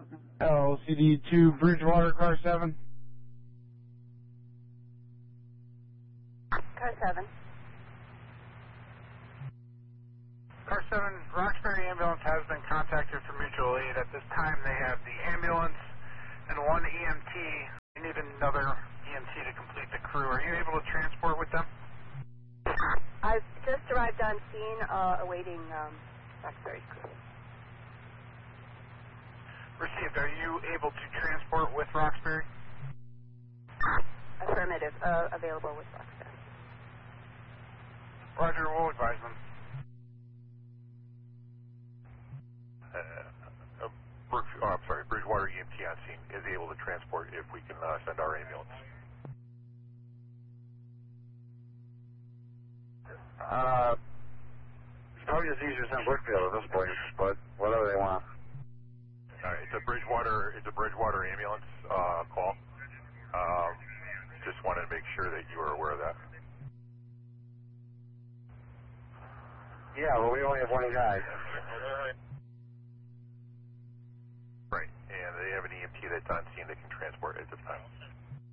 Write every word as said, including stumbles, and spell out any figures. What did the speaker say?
L C D two Bridgewater, car seven. Car seven. Car seven, Roxbury ambulance has been contacted for mutual aid. At this time, they have the ambulance and one E M T. We need another E M T to complete the crew. Are you able to transport with them? I've just arrived on scene, uh, awaiting um, Roxbury crew. Received. Are you able to transport with Roxbury? Affirmative. Uh, available with Roxbury. Roger, we'll advise them. Uh, uh, Brook, oh, I'm sorry, Bridgewater E M T on scene is able to transport if we can uh, send our ambulance. Uh, it's probably just easier to send Brookfield at this point, but whatever they want. All right, it's a Bridgewater, it's a Bridgewater ambulance uh, call. Um, just wanted to make sure that you were aware of that. Yeah, well, we only have one guy. Right, and they have an E M T that's on scene that can transport at this time.